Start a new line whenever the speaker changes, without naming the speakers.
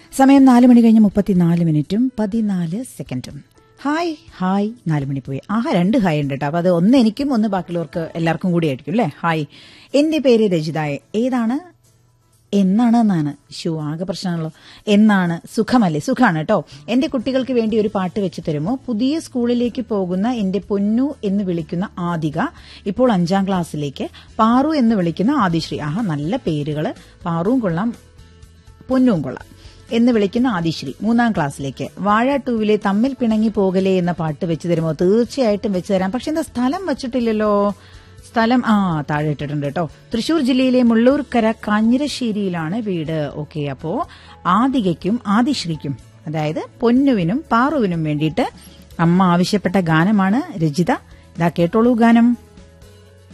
സമയം 4:34 ഹായ് 4 മണി പോയി. 2 ഹായ് ഉണ്ട് കേട്ടോ. അപ്പൊ അത് ഒന്ന് എനിക്കും ഒന്ന് ബാക്കിയുള്ളവർക്ക് എല്ലാവർക്കും കൂടി ആയിരിക്കും അല്ലേ. ഹായ്, എന്റെ പേര് രജിതായ. ഏതാണ് എന്നാണ് ആകെ പ്രശ്നമാണല്ലോ. എന്നാണ് സുഖമല്ലേ? സുഖാണ് കേട്ടോ. എന്റെ കുട്ടികൾക്ക് വേണ്ടി ഒരു പാട്ട് വെച്ച് തരുമോ? പുതിയ സ്കൂളിലേക്ക് പോകുന്ന എന്റെ പൊന്നു എന്ന് വിളിക്കുന്ന ആദിക, ഇപ്പോൾ 5ാം ക്ലാസ്സിലേക്ക്. പാറു എന്ന് വിളിക്കുന്ന ആദിശ്രീ. നല്ല പേരുകള്. പാറുവും കൊള്ളാം, പൊന്നും കൊള്ളാം എന്ന് വിളിക്കുന്ന ആദിശ്രീ 3ാം ക്ലാസ്സിലേക്ക്. വാഴ 2 തമ്മിൽ പിണങ്ങി പോകലേ എന്ന പാട്ട് വെച്ച് തരുമോ? തീർച്ചയായിട്ടും വെച്ച് തരാം. പക്ഷെ എന്താ സ്ഥലം വച്ചിട്ടില്ലല്ലോ. സ്ഥലം താഴെ ഇട്ടിട്ടുണ്ട് കേട്ടോ. തൃശൂർ ജില്ലയിലെ മുള്ളൂർക്കര കാഞ്ഞിരശ്ശേരിയിലാണ് വീട്. ഓക്കെ, അപ്പോ ആദികയ്ക്കും ആദിശ്രീക്കും, അതായത് പൊന്നുവിനും പാറുവിനും വേണ്ടിയിട്ട് അമ്മ ആവശ്യപ്പെട്ട ഗാനമാണ് രജിത. ഇതാ കേട്ടോളൂ ഗാനം.